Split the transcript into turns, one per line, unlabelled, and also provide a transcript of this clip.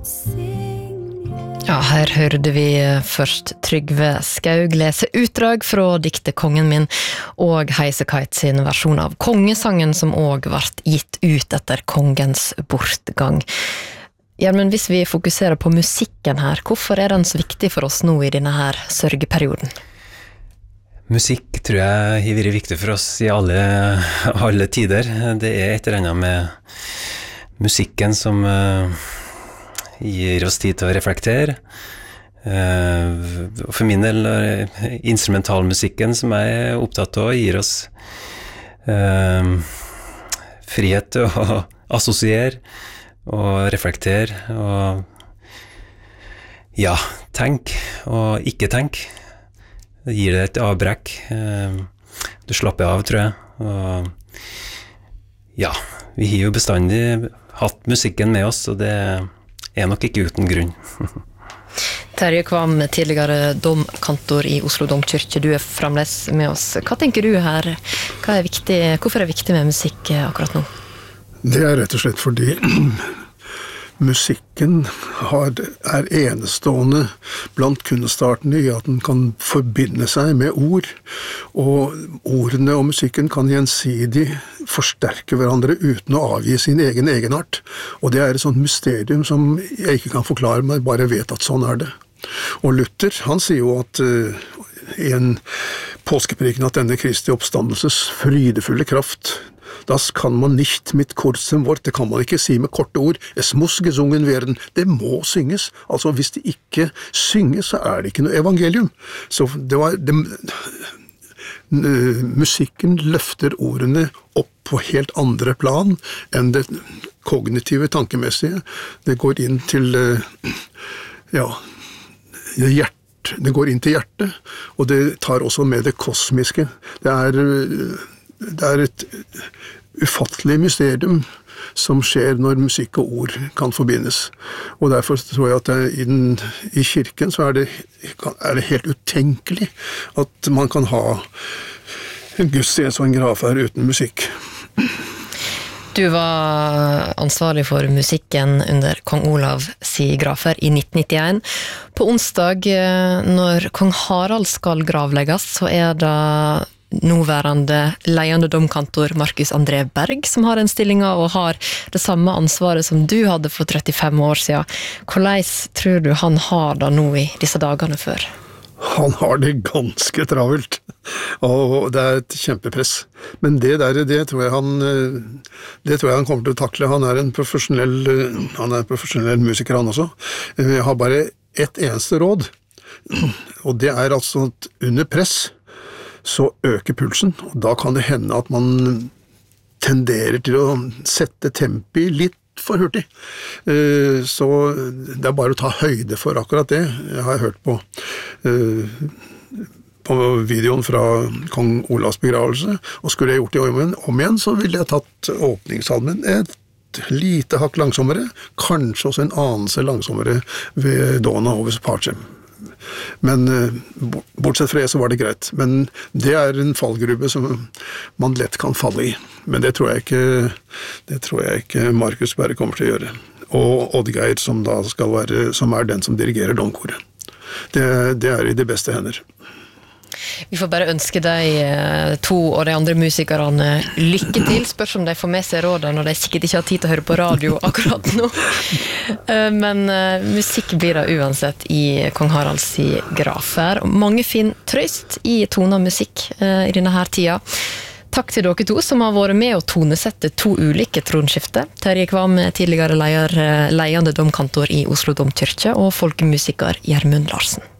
Ja, her hørte vi først Trygve Skaug lese utdrag fra diktet Kongen min og Highasakite sin versjon av kongesangen som også ble gitt ut etter kongens bortgang. Gjermund, hvis vi fokuserer på musikken her, hvorfor er den så viktig for oss nå i denne her sørgeperioden?
Musikk tror jeg har vært viktig for oss i alle tider. Det er et eller annet med musikken som gir oss tid til å reflektere. For min del instrumentalmusikken som jeg er opptatt av gir oss frihet til å assosiere og reflektere og ja, tenk og ikke tenk. Det gir deg et avbrekk. Du slapper av, tror jeg. Og ja, vi har jo bestandig hatt musikken med oss, og det er nok ikke uten grunn.
Terje Kvam, tidligere domkantor i Oslo Domkirke, du er fremdeles med oss. Hva tenker du her? Hvorfor er det viktig med musikk akkurat nå?
Det er rett og slett fordi musikken er enestående blant kunstartene i at den kan forbinde seg med ord, og ordene og musikken kan gjensidig forsterke hverandre uten å avgi sin egenart. Og det er et sånt mysterium som jeg ikke kan forklare, men bare vet at sånn er det. Og Luther, han sier jo at i en påskepreken at denne Kristi oppstandelses frydefulle kraft, das kan man nicht mit kurzem Wort, det kan man ikke si med korte ord, es muss gesungen werden, det må synges, altså hvis det ikke synges, så er det ikke noe evangelium. Så musikken løfter ordene opp på helt andre plan enn det kognitive, tankemessige. Det går inn til det går inn til hjertet, og det tar også med det kosmiske. Det er et ufattelig mysterium som skjer når musikk og ord kan forbindes. Og derfor tror jeg at i kirken så er det helt utenkelig at man kan ha en gudstjeneste og en gravferd uten musikk.
Du var ansvarlig for musikken under kong Olav si gravferd i 1991. På onsdag, når kong Harald skal gravlegges, så er det nåværende ledende domkantor Markus André Berg som har den stillingen og har det samme ansvaret som du hadde for 35 år siden. Hvordan tror du han har det nå i disse dagene før?
Han har det ganske travelt, og det er et kjempepress. Men det tror jeg han kommer til å takle. Han er en profesjonell musiker, han også. Jeg har bare ett eneste råd, og det er altså at under press så øker pulsen, og da kan det hende at man tenderer til å sette tempi litt for hurtig. Så det er bare å ta høyde for akkurat det. Jeg har hørt på videoen fra kong Olavs begravelse, og skulle jeg gjort det om igjen, så ville jeg tatt åpningssalmen et lite hakk langsommere, kanskje også en anelse langsommere ved Dona over Parchem. Men bortsett fra det så var det greit. Men det er en fallgrube som man lett kan falle i. Men det tror jeg ikke Markus Berg kommer til å gjøre. Og Oddgeir som er den som dirigerer domkoret. Det er i de beste hender.
Vi får bare ønske deg to og de andre musikerne lykke til. Spørs om de får med seg rådene når de sikkert ikke har tid til å høre på radio akkurat nå. Men musikk blir det uansett i kong Haralds gravferd. Mange finner trøst i tone musikk i denne her tida. Takk til dere to som har vært med å tonesette to ulike tronskifter. Terje Kvam, tidligere ledende domkantor i Oslo Domkirke, og folkemusiker Gjermund Larsen.